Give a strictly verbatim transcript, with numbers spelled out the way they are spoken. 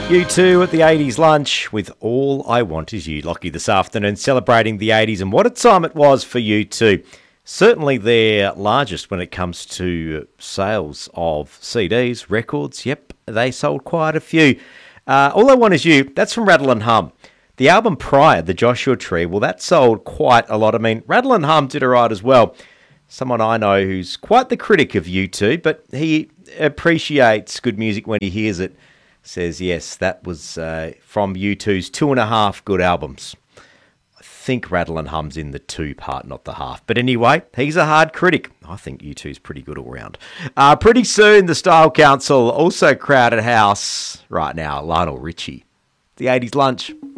U two at the eighties lunch with All I Want Is You. Lockie this afternoon celebrating the eighties and what a time it was for U two. Certainly their largest when it comes to sales of C Ds, records. Yep, they sold quite a few. Uh, All I Want Is You, that's from Rattle and Hum. The album prior, The Joshua Tree, well, that sold quite a lot. I mean, Rattle and Hum did all right as well. Someone I know who's quite the critic of U two, but he appreciates good music when he hears it. Says, yes, that was uh, from U two's two and a half good albums. I think Rattle and Hum's in the two part, not the half. But anyway, he's a hard critic. I think U two's pretty good all round. Uh, pretty soon, the Style Council, also Crowded House. Right now, Lionel Richie. The eighties lunch.